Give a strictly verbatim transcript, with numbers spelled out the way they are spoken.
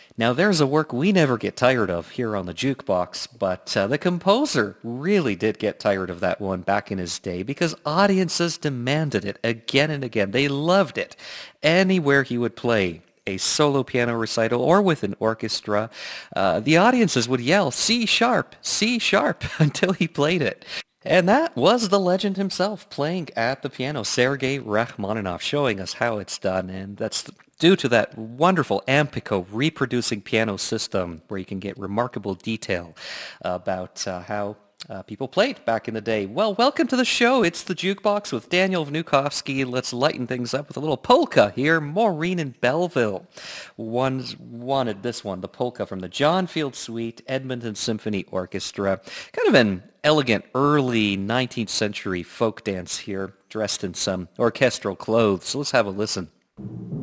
Now, there's a work we never get tired of here on the Jukebox, but uh, the composer really did get tired of that one back in his day because audiences demanded it again and again. They loved it. Anywhere he would play a solo piano recital or with an orchestra, uh, the audiences would yell C sharp, C sharp until he played it. And that was the legend himself playing at the piano, Sergei Rachmaninoff, showing us how it's done. And that's due to that wonderful Ampico reproducing piano system where you can get remarkable detail about uh, how uh, people played back in the day. Well, welcome to the show. It's the Jukebox with Daniel Vnukovsky. Let's lighten things up with a little polka here. Maureen in Belleville one's wanted this one, the polka from the John Field Suite, Edmonton Symphony Orchestra. Kind of an elegant early nineteenth century folk dance here, dressed in some orchestral clothes. So let's have a listen.